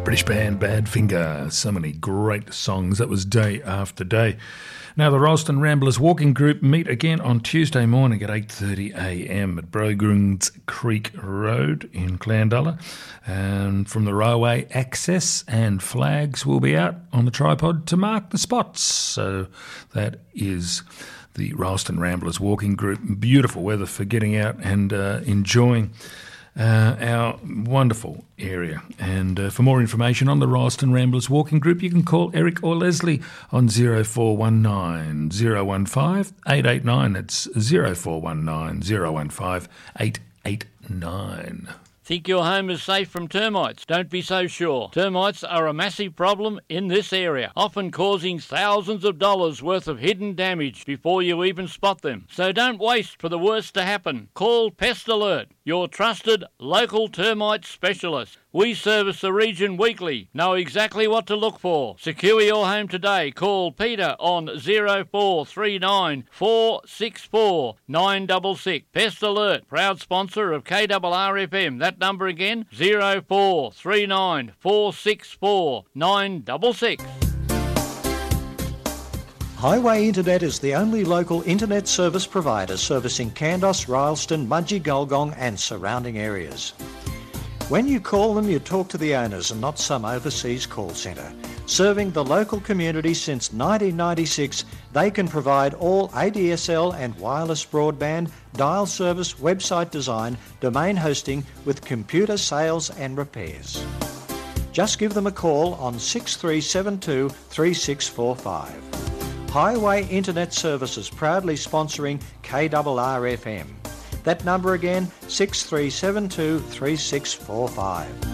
British band Badfinger. So many great songs. That was Day After Day. Now, the Rolleston Ramblers Walking Group meet again on Tuesday morning at 8:30am at Brogrunds Creek Road in Clandala. And from the railway, access and flags will be out on the tripod to mark the spots. So that is the Rolleston Ramblers Walking Group. Beautiful weather for getting out and enjoying our wonderful area. And for more information on the Rolleston Ramblers Walking Group, you can call Eric or Leslie on 0419 015 889. That's 0419 015 889. Think your home is safe from termites? Don't be so sure. Termites are a massive problem in this area, often causing thousands of dollars worth of hidden damage before you even spot them. So don't waste for the worst to happen. Call Pest Alert, your trusted local termite specialist. We service the region weekly. Know exactly what to look for. Secure your home today. Call Peter on 0439 464 966. Pest Alert, proud sponsor of KRRFM. That number again, 0439 464 966. Highway Internet is the only local internet service provider servicing Kandos, Rylstone, Mudgee, Gulgong and surrounding areas. When you call them, you talk to the owners and not some overseas call centre. Serving the local community since 1996, they can provide all ADSL and wireless broadband, dial service, website design, domain hosting with computer sales and repairs. Just give them a call on 6372 3645. Highway Internet Services proudly sponsoring KRRFM. That number again, 6372 3645.